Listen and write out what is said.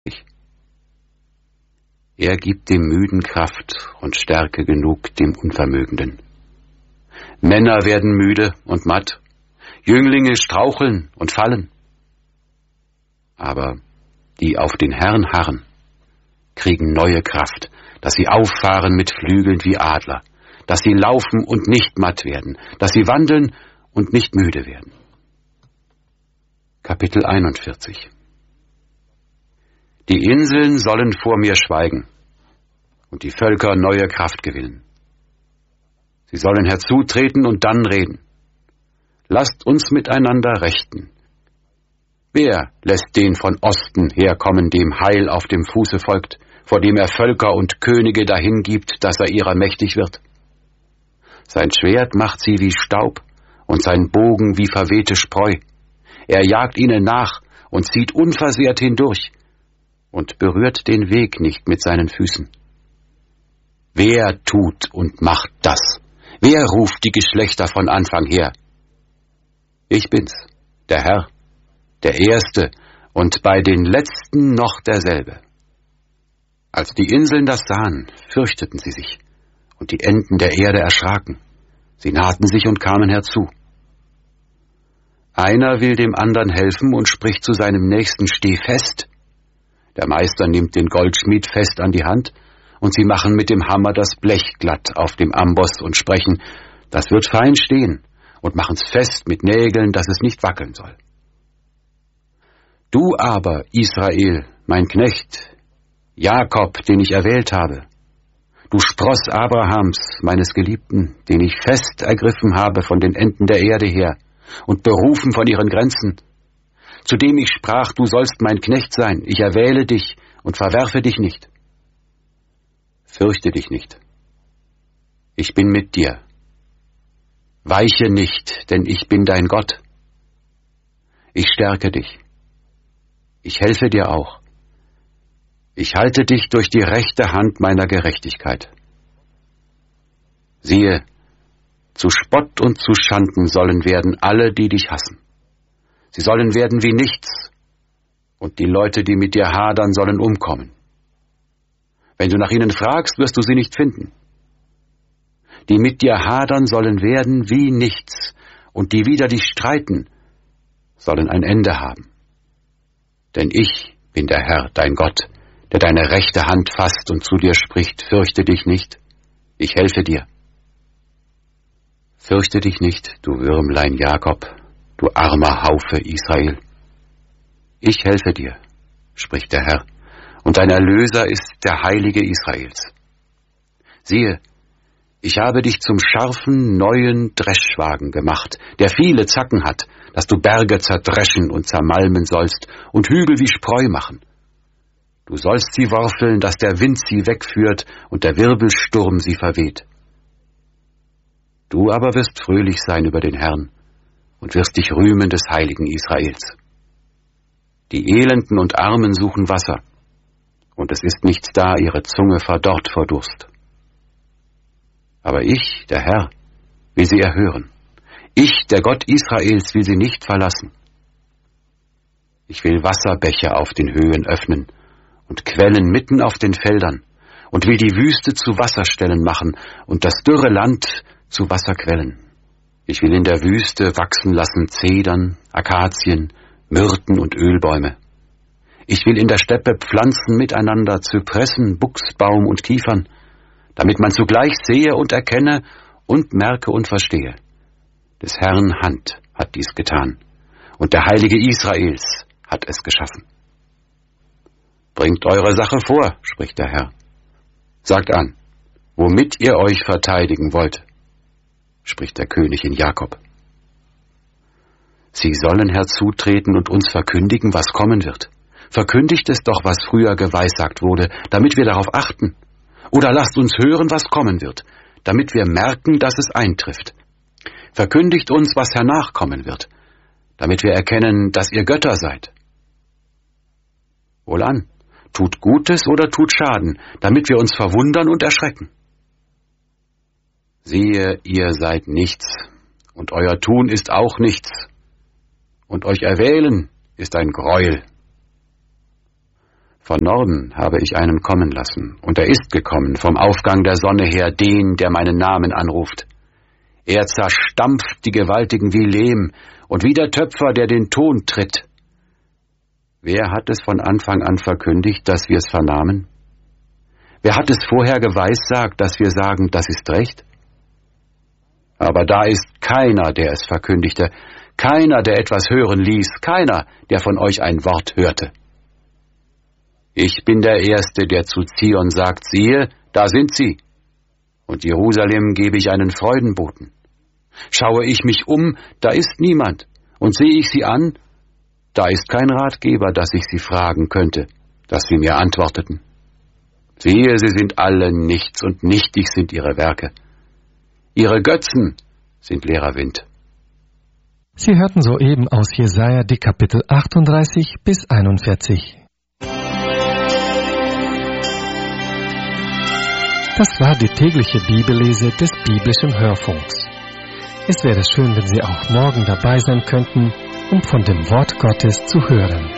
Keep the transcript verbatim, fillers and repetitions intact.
Er gibt dem Müden Kraft und Stärke genug dem Unvermögenden. Männer werden müde und matt, Jünglinge straucheln und fallen. Aber die auf den Herrn harren, kriegen neue Kraft, dass sie auffahren mit Flügeln wie Adler, dass sie laufen und nicht matt werden, dass sie wandeln und nicht müde werden. Kapitel einundvierzig. Die Inseln sollen vor mir schweigen und die Völker neue Kraft gewinnen. Sie sollen herzutreten und dann reden. Lasst uns miteinander rechten. Wer lässt den von Osten herkommen, dem Heil auf dem Fuße folgt, vor dem er Völker und Könige dahin gibt, dass er ihrer mächtig wird? Sein Schwert macht sie wie Staub und sein Bogen wie verwehte Spreu. Er jagt ihnen nach und zieht unversehrt hindurch und berührt den Weg nicht mit seinen Füßen. Wer tut und macht das? Wer ruft die Geschlechter von Anfang her? Ich bin's, der Herr, der Erste und bei den Letzten noch derselbe. Als die Inseln das sahen, fürchteten sie sich, und die Enden der Erde erschraken. Sie nahten sich und kamen herzu. Einer will dem andern helfen und spricht zu seinem Nächsten: Steh fest. Der Meister nimmt den Goldschmied fest an die Hand, und sie machen mit dem Hammer das Blech glatt auf dem Amboss und sprechen: Das wird fein stehen, und machen's fest mit Nägeln, dass es nicht wackeln soll. Du aber, Israel, mein Knecht, Jakob, den ich erwählt habe, du Spross Abrahams, meines Geliebten, den ich fest ergriffen habe von den Enden der Erde her und berufen von ihren Grenzen, zu dem ich sprach, du sollst mein Knecht sein, ich erwähle dich und verwerfe dich nicht. Fürchte dich nicht. Ich bin mit dir. Weiche nicht, denn ich bin dein Gott. Ich stärke dich. Ich helfe dir auch. Ich halte dich durch die rechte Hand meiner Gerechtigkeit. Siehe, zu Spott und zu Schanden sollen werden alle, die dich hassen. Sie sollen werden wie nichts, und die Leute, die mit dir hadern, sollen umkommen. Wenn du nach ihnen fragst, wirst du sie nicht finden. Die mit dir hadern, sollen werden wie nichts, und die wider dich streiten, sollen ein Ende haben. Denn ich bin der Herr, dein Gott, der deine rechte Hand fasst und zu dir spricht: Fürchte dich nicht, ich helfe dir. Fürchte dich nicht, du Würmlein Jakob, du armer Haufe Israel. Ich helfe dir, spricht der Herr, und dein Erlöser ist der Heilige Israels. Siehe, ich habe dich zum scharfen, neuen Dreschwagen gemacht, der viele Zacken hat, dass du Berge zerdreschen und zermalmen sollst und Hügel wie Spreu machen. Du sollst sie worfeln, dass der Wind sie wegführt und der Wirbelsturm sie verweht. Du aber wirst fröhlich sein über den Herrn und wirst dich rühmen des Heiligen Israels. Die Elenden und Armen suchen Wasser, und es ist nichts da, ihre Zunge verdorrt vor Durst. Aber ich, der Herr, will sie erhören. Ich, der Gott Israels, will sie nicht verlassen. Ich will Wasserbäche auf den Höhen öffnen und Quellen mitten auf den Feldern und will die Wüste zu Wasserstellen machen und das dürre Land zu Wasserquellen. Ich will in der Wüste wachsen lassen Zedern, Akazien, Myrten und Ölbäume. Ich will in der Steppe pflanzen miteinander Zypressen, Buchsbaum und Kiefern, damit man zugleich sehe und erkenne und merke und verstehe. Des Herrn Hand hat dies getan, und der Heilige Israels hat es geschaffen. Bringt eure Sache vor, spricht der Herr. Sagt an, womit ihr euch verteidigen wollt, spricht der König in Jakob. Sie sollen herzutreten und uns verkündigen, was kommen wird. Verkündigt es doch, was früher geweissagt wurde, damit wir darauf achten. Oder lasst uns hören, was kommen wird, damit wir merken, dass es eintrifft. Verkündigt uns, was hernach kommen wird, damit wir erkennen, dass ihr Götter seid. Wohlan, tut Gutes oder tut Schaden, damit wir uns verwundern und erschrecken. Siehe, ihr seid nichts, und euer Tun ist auch nichts, und euch erwählen ist ein Greuel. Von Norden habe ich einen kommen lassen, und er ist gekommen vom Aufgang der Sonne her, den, der meinen Namen anruft. Er zerstampft die Gewaltigen wie Lehm und wie der Töpfer, der den Ton tritt. Wer hat es von Anfang an verkündigt, dass wir es vernahmen? Wer hat es vorher geweissagt, dass wir sagen, das ist recht? Aber da ist keiner, der es verkündigte, keiner, der etwas hören ließ, keiner, der von euch ein Wort hörte. Ich bin der Erste, der zu Zion sagt, siehe, da sind sie, und Jerusalem gebe ich einen Freudenboten. Schaue ich mich um, da ist niemand, und sehe ich sie an, da ist kein Ratgeber, dass ich sie fragen könnte, dass sie mir antworteten. Siehe, sie sind alle nichts, und nichtig sind ihre Werke. Ihre Götzen sind leerer Wind. Sie hörten soeben aus Jesaja die Kapitel achtunddreißig bis einundvierzig. Das war die tägliche Bibellese des biblischen Hörfunks. Es wäre schön, wenn Sie auch morgen dabei sein könnten, um von dem Wort Gottes zu hören.